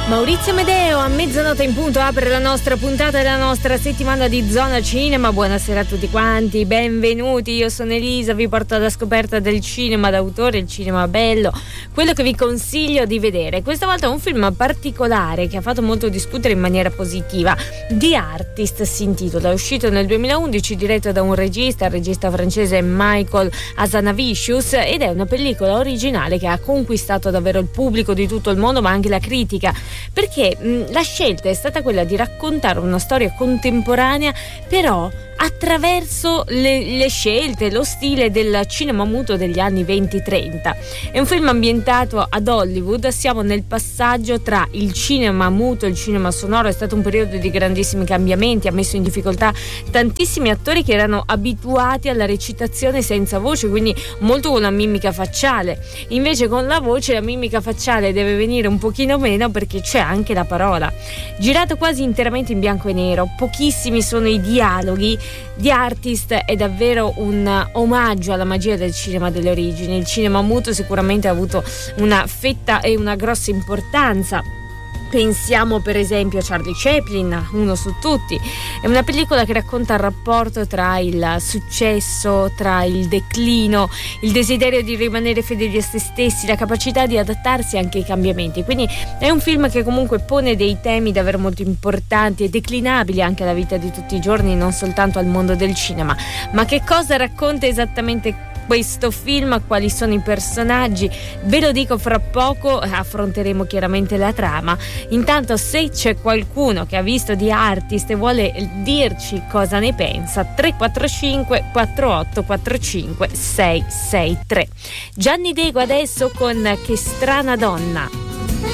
Maurizio Medeo a mezzanotte in punto apre la nostra puntata della nostra settimana di Zona Cinema. Buonasera a tutti quanti, benvenuti. Io sono Elisa, vi porto alla scoperta del cinema d'autore, il cinema bello, quello che vi consiglio di vedere. Questa volta è un film particolare che ha fatto molto discutere in maniera positiva. The Artist si intitola, è uscito nel 2011, diretto da un regista, il regista francese Michael Hazanavicius, ed è una pellicola originale che ha conquistato davvero il pubblico di tutto il mondo, ma anche la critica, perché la scelta è stata quella di raccontare una storia contemporanea, però attraverso le scelte, lo stile del cinema muto degli anni 20-30. È un film ambientato ad Hollywood, siamo nel passaggio tra il cinema muto e il cinema sonoro. È stato un periodo di grandissimi cambiamenti, ha messo in difficoltà tantissimi attori che erano abituati alla recitazione senza voce, quindi molto con la mimica facciale. Invece con la voce la mimica facciale deve venire un pochino meno, perché c'è anche la parola. Girato quasi interamente in bianco e nero, pochissimi sono i dialoghi. The Artist è davvero un omaggio alla magia del cinema delle origini. Il cinema muto sicuramente ha avuto una fetta e una grossa importanza. Pensiamo per esempio a Charlie Chaplin, uno su tutti. È una pellicola che racconta il rapporto tra il successo, tra il declino, il desiderio di rimanere fedeli a se stessi, la capacità di adattarsi anche ai cambiamenti. Quindi è un film che comunque pone dei temi davvero molto importanti e declinabili anche alla vita di tutti i giorni, non soltanto al mondo del cinema. Ma che cosa racconta esattamente questo film? Quali sono i personaggi? Ve lo dico fra poco, affronteremo chiaramente la trama. Intanto, se c'è qualcuno che ha visto The Artist e vuole dirci cosa ne pensa, 345 4845 663. Gianni Dego adesso con Che strana donna.